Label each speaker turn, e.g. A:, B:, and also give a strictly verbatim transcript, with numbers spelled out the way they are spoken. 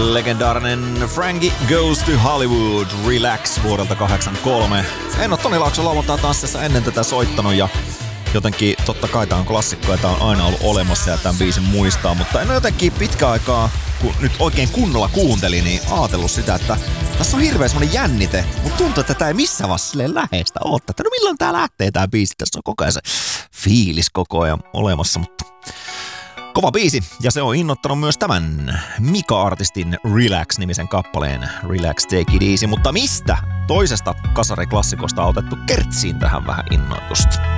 A: Legendaarinen Frankie Goes to Hollywood Relax vuodelta kahdeksankymmentäkolme. En ole Toni Laakson lauantai tanssissa ennen tätä soittanut ja jotenkin totta kai tää on klassikko ja tää on aina ollut olemassa ja tämän biisin muistaa, mutta en ole jotenkin pitkä aikaa, kun nyt oikein kunnolla kuuntelin, niin ajatellut sitä, että tässä on hirveä semmonen jännite, mutta tuntuu, että tää ei missään vaiheessa silleen läheistä oottaa, että no milloin tää lähtee tää biisi, tässä on koko ajan se fiilis koko ajan olemassa, mutta kova biisi, ja se on innoittanut myös tämän Mika-artistin Relax-nimisen kappaleen Relax Take It Easy, mutta mistä toisesta kasariklassikosta on otettu kertsiin tähän vähän innoitusta?